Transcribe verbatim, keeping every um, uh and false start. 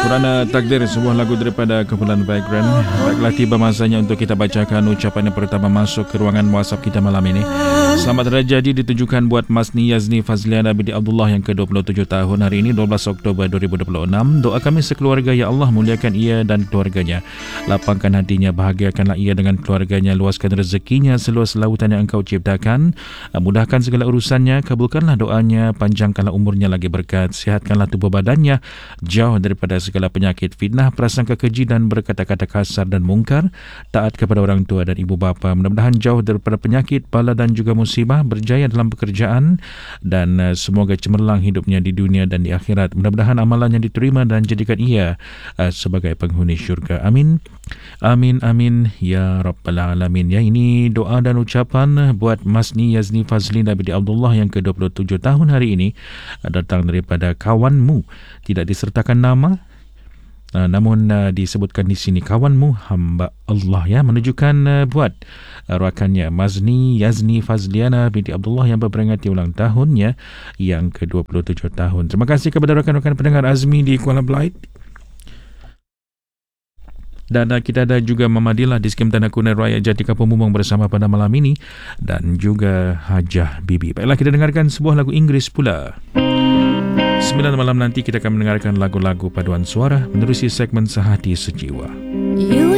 Kerana takdir sebuah lagu daripada kumpulan Background. Taklah tiba masanya untuk kita bacakan ucapan yang pertama masuk ke ruangan WhatsApp kita malam ini. Selamat hari jadi ditujukan buat Masni Yazni Fazliana binti Abdullah yang ke dua puluh tujuh tahun hari ini, dua belas Oktober dua ribu dua puluh enam. Doa kami sekeluarga, ya Allah muliakan ia dan keluarganya, lapangkan hatinya, bahagiakanlah ia dengan keluarganya, luaskan rezekinya seluas lautan yang engkau ciptakan, mudahkan segala urusannya, kabulkanlah doanya, panjangkanlah umurnya lagi berkat, sihatkanlah tubuh badannya, jauh daripada segala penyakit, fitnah, prasangka keji dan berkata-kata kasar dan mungkar, taat kepada orang tua dan ibu bapa, mudah-mudahan jauh daripada penyakit, bala dan juga musibah, berjaya dalam pekerjaan dan uh, semoga cemerlang hidupnya di dunia dan di akhirat. Mudah-mudahan amalannya diterima dan jadikan ia uh, sebagai penghuni syurga. Amin. Amin amin ya rabbal alamin. Ya, ini doa dan ucapan buat Masni Yazni Fazlina binti Abdullah yang ke dua puluh tujuh tahun hari ini, uh, datang daripada kawanmu. Tidak disertakan nama, Uh, namun uh, disebutkan di sini kawanmu hamba Allah, ya, menunjukkan uh, buat uh, rakannya Masni Yazni Fazliana binti Abdullah yang memperingati ulang tahunnya yang ke dua puluh tujuh tahun. Terima kasih kepada rakan-rakan pendengar Azmi di Kuala Belait. Dan uh, kita ada juga Mamadilah di Skim Tanah Kunai Raya Jati Kampung Mumung bersama pada malam ini, dan juga Hajah Bibi. Baiklah, kita dengarkan sebuah lagu Inggeris pula. Sembilan malam nanti kita akan mendengarkan lagu-lagu paduan suara menerusi segmen Sehati Sejiwa. You